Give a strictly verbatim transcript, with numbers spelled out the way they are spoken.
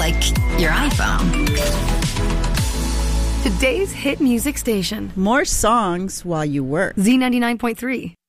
like your iPhone. Today's hit music station. More songs while you work. Z ninety-nine point three.